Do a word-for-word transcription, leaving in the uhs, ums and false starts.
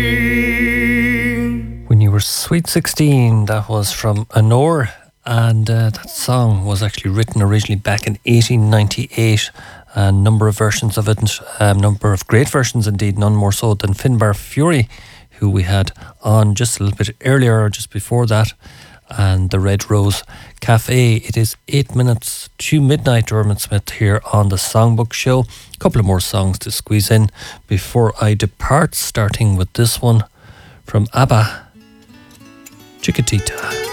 When You Were Sweet sixteen, that was from Anor, and uh, that song was actually written originally back in eighteen ninety-eight. A number of versions of it, a number of great versions indeed, none more so than Finbar Fury, who we had on just a little bit earlier, or just before that, and the Red Rose Cafe. It is eight minutes to midnight. Dermot Smith here on the Songbook Show. A couple of more songs to squeeze in before I depart, starting with this one from ABBA, Chiquitita.